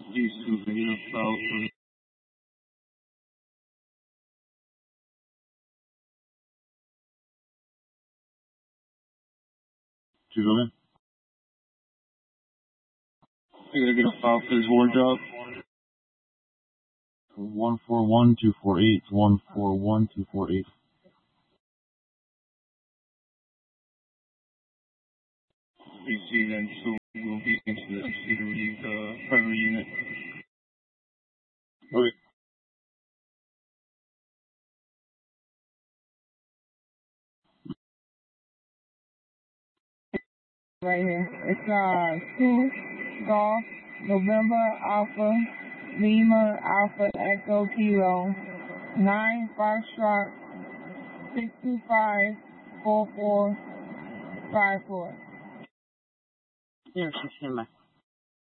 East to the south. You go in. You gotta get a file for his wardrobe. 141248. 141248. BC then soon will be into the Cedar primary unit. Okay. Right here. It's 2 Golf November Alpha Lima Alpha Echo Kilo 9 Foxtrot 625 4454. Yes, stand by.